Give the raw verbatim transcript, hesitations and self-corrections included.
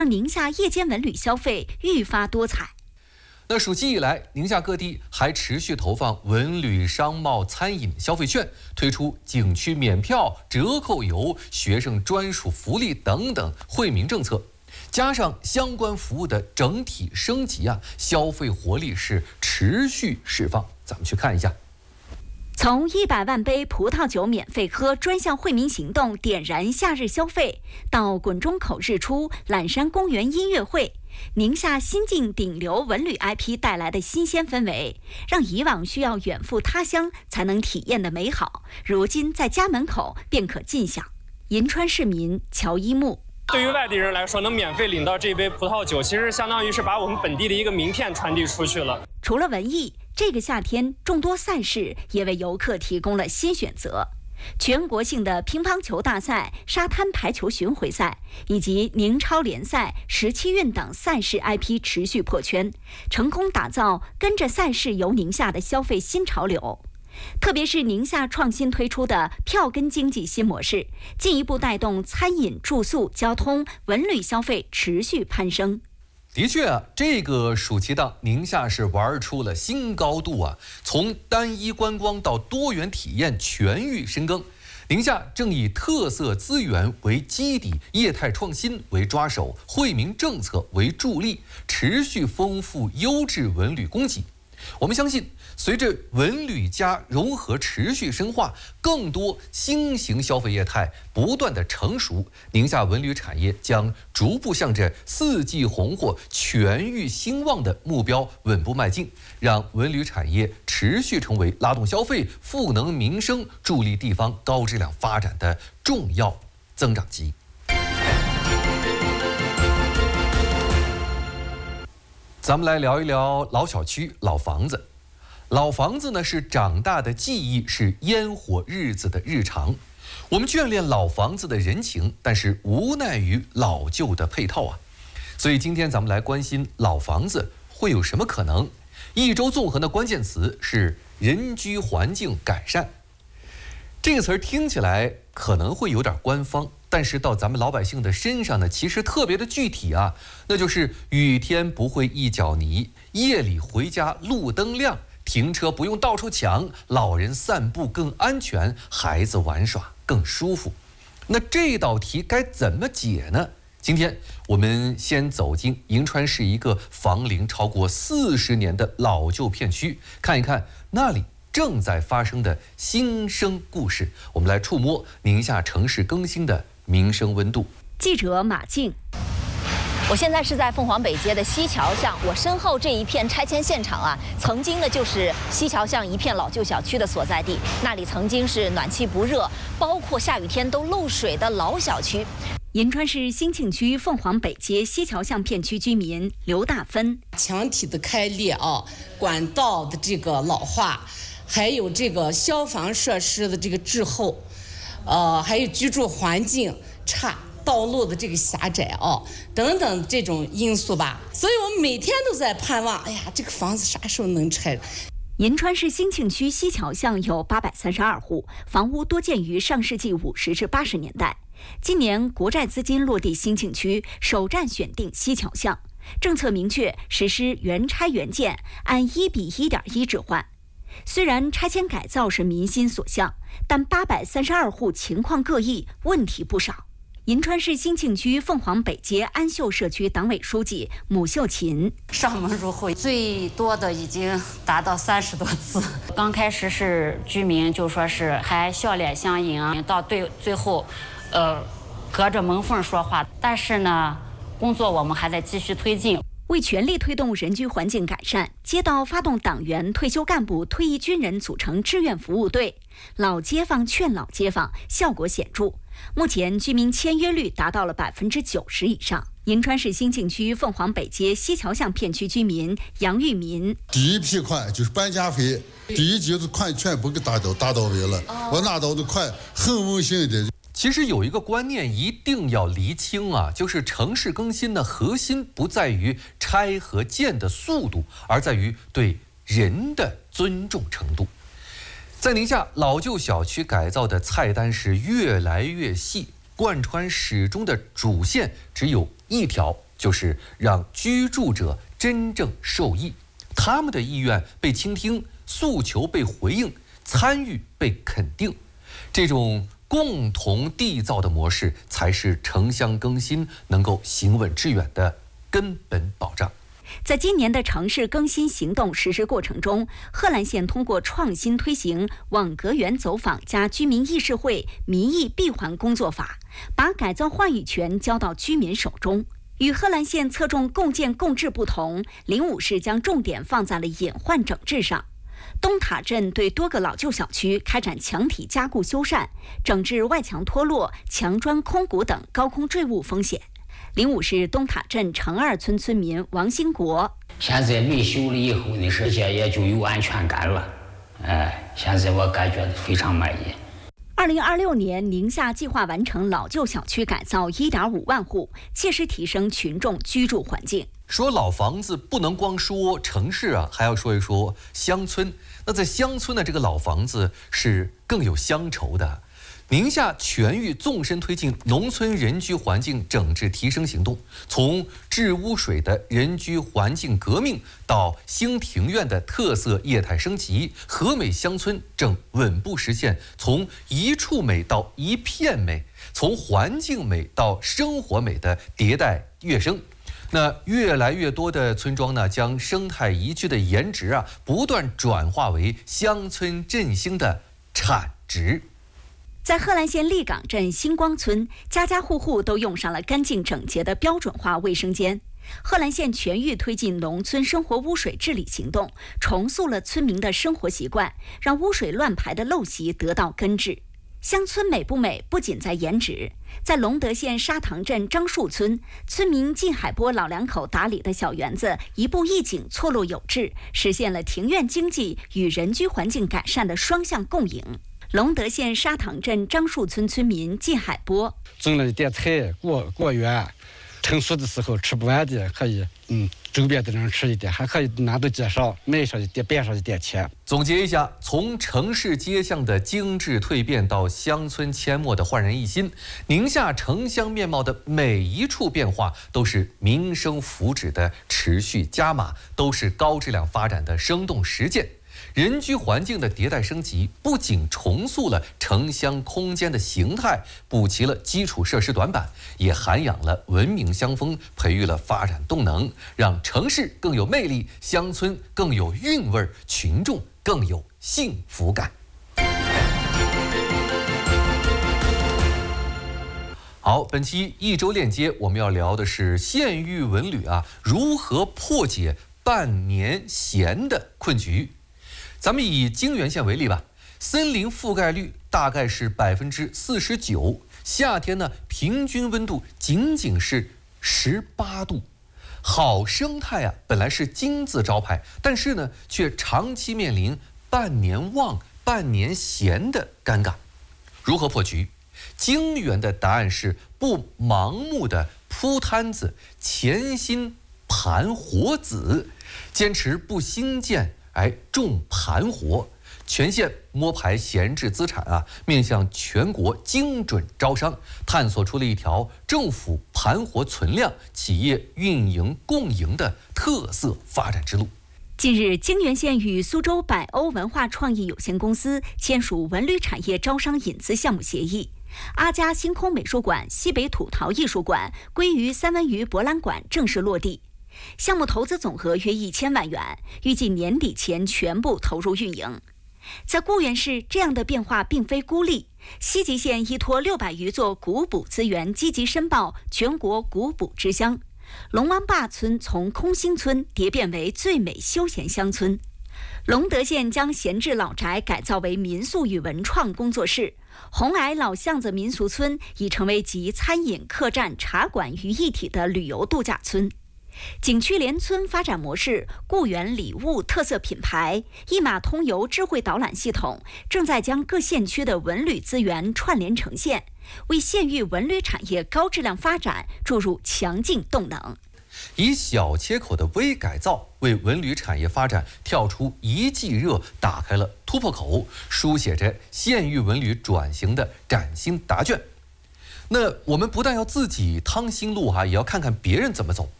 让宁夏夜间文旅消费愈发多彩。 那暑期以来，宁夏各地还持续投放文旅、商贸、餐饮消费券，推出景区免票、折扣游、学生专属福利等等惠民政策。加上相关服务的整体升级啊，消费活力是持续释放。咱们去看一下。 从一百万杯葡萄酒免费喝专项惠民行动点燃夏日消费，到滚中口日出、揽山公园音乐会，宁夏新晋顶流文旅 I P 带来的新鲜氛围，让以往需要远赴他乡才能体验的美好，如今在家门口便可尽享。银川市民乔一木。 对于外地人来说，能免费领到这杯葡萄酒，其实相当于是把我们本地的一个名片传递出去了。 除了文艺，这个夏天众多赛事也为游客提供了新选择。全国性的乒乓球大赛、沙滩排球巡回赛以及宁超联赛、十七运等赛事 I P 持续破圈，成功打造跟着赛事游宁夏的消费新潮流。特别是宁夏创新推出的票根经济新模式，进一步带动餐饮、住宿、交通、文旅消费持续攀升。 的确啊，这个暑期档宁夏是玩出了新高度啊！从单一观光到多元体验，全域深耕。宁夏正以特色资源为基底，业态创新为抓手，惠民政策为助力，持续丰富优质文旅供给。我们相信，随着文旅加融合持续深化，更多新型消费业态不断的成熟，宁夏文旅产业将逐步向着四季红火、全域兴旺的目标稳步迈进，让文旅产业持续成为拉动消费、赋能民生、助力地方高质量发展的重要增长极。咱们来聊一聊老小区、老房子。老房子呢是长大的记忆，是烟火日子的日常。我们眷恋老房子的人情，但是无奈于老旧的配套啊。所以今天咱们来关心老房子会有什么可能。一周纵横的关键词是人居环境改善。这个词儿听起来可能会有点官方，但是到咱们老百姓的身上呢，其实特别的具体啊，那就是雨天不会一脚泥，夜里回家路灯亮，停车不用到处抢，老人散步更安全，孩子玩耍更舒服。那这道题该怎么解呢？今天我们先走进银川市一个房龄超过四十年的老旧片区，看一看那里正在发生的新生故事。我们来触摸宁夏城市更新的民生温度。 记者马静。 我现在是在凤凰北街的西桥巷，我身后这一片拆迁现场啊，曾经呢就是西桥巷一片老旧小区的所在地，那里曾经是暖气不热，包括下雨天都漏水的老小区。 银川市兴庆区凤凰北街西桥巷片区居民刘大芬， 墙体的开裂啊，管道的这个老化，还有这个消防设施的这个滞后，呃，还有居住环境差。道路的这个狭窄啊，等等这种因素吧，所以我们每天都在盼望，哎呀，这个房子啥时候能拆？ 银川市兴庆区西桥巷有八百三十二户，房屋多建于上世纪五十至八十年代。今年国债资金落地兴庆区，首站选定西桥巷，政策明确实施原拆原建，按一比一点一置换。虽然拆迁改造是民心所向，但八百三十二户情况各异，问题不少。银川市兴庆区凤凰北街安秀社区党委书记母秀琴， 上门入户最多的已经达到三十多次。刚开始是居民就说是还笑脸相迎啊，到对最后，呃，隔着门缝说话。但是呢，工作我们还在继续推进。 为全力推动人居环境改善，街道发动党员、退休干部、退役军人组成志愿服务队，老街坊劝老街坊，效果显著。目前居民签约率达到了百分之九十以上。银川市兴庆区凤凰北街西桥巷片区居民杨玉民， 第一批款就是搬家费，第一阶段款全部给打到打到位了，我拿到的款很稳性的。 其实有一个观念一定要厘清啊，就是城市更新的核心不在于拆和建的速度，而在于对人的尊重程度。在宁夏，老旧小区改造的菜单是越来越细，贯穿始终的主线只有一条， 就是让居住者真正受益，他们的意愿被倾听，诉求被回应，参与被肯定。这种共同缔造的模式，才是城乡更新能够行稳致远的根本保障。 在今年的城市更新行动实施过程中，贺兰县通过创新推行网格员走访加居民议事会民意闭环工作法，把改造话语权交到居民手中。与贺兰县侧重共建共治不同，灵武市将重点放在了隐患整治上。东塔镇对多个老旧小区开展墙体加固修缮，整治外墙脱落、墙砖空鼓等高空坠物风险。灵武市东塔镇城二村村民王兴国： 现在维修了以后呢，而且也就有安全感了。哎，现在我感觉非常满意。 二零二六年，宁夏计划完成老旧小区改造一点五万户，切实提升群众居住环境。 说老房子不能光说城市啊，还要说一说乡村。那在乡村的这个老房子是更有乡愁的。宁夏全域纵深推进农村人居环境整治提升行动，从治污水的人居环境革命到兴庭院的特色业态升级，和美乡村正稳步实现从一处美到一片美，从环境美到生活美的迭代跃升。那越来越多的村庄呢，将生态宜居的颜值啊，不断转化为乡村振兴的产值。 在贺兰县立岗镇星光村，家家户户都用上了干净整洁的标准化卫生间。贺兰县全域推进农村生活污水治理行动，重塑了村民的生活习惯，让污水乱排的陋习得到根治。乡村美不美，不仅在颜值。在隆德县沙塘镇樟树村，村民靳海波老两口打理的小园子一步一景，错落有致，实现了庭院经济与人居环境改善的双向共赢。隆德县沙塘镇樟树村村民靳海波： 种了一点菜，果果园，成熟的时候吃不完的可以，嗯，周边的人吃一点，还可以拿到街上卖上一点，变上一点钱。 总结一下，从城市街巷的精致蜕变到乡村阡陌的焕然一新，宁夏城乡面貌的每一处变化都是民生福祉的持续加码，都是高质量发展的生动实践。人居环境的迭代升级，不仅重塑了城乡空间的形态，补齐了基础设施短板，也涵养了文明乡风，培育了发展动能，让城市更有魅力，乡村更有韵味，群众更有幸福感。好，本期一周链接我们要聊的是县域文旅啊，如何破解半年闲的困局。咱们以泾源县为例吧，森林覆盖率大概是百分之四十九，夏天呢平均温度仅仅是十八度，好生态啊本来是金字招牌，但是呢却长期面临半年旺半年闲的尴尬。如何破局？泾源的答案是不盲目的铺摊子，潜心盘活子，坚持不兴建。哎，重盘活，全县摸排闲置资产啊，面向全国精准招商，探索出了一条政府盘活存量、企业运营共赢的特色发展之路。 近日，泾源县与苏州百欧文化创意有限公司签署文旅产业招商引资项目协议。阿佳星空美术馆、西北土陶艺术馆、鲑鱼三文鱼博览馆正式落地。项目投资总额约一千万元，预计年底前全部投入运营。在固原市，这样的变化并非孤立。西吉县依托六百余座古堡资源，积极申报全国古堡之乡。龙湾坝村从空心村蝶变为最美休闲乡村。隆德县将闲置老宅改造为民宿与文创工作室。红崖老巷子民俗村已成为集餐饮、客栈、茶馆于一体的旅游度假村。景区联村发展模式、固原礼物特色品牌、一码通游智慧导览系统正在将各县区的文旅资源串联呈现，为县域文旅产业高质量发展注入强劲动能。 以小切口的微改造为文旅产业发展跳出一季热打开了突破口，书写着县域文旅转型的崭新答卷。 那我们不但要自己趟新路哈，也要看看别人怎么走。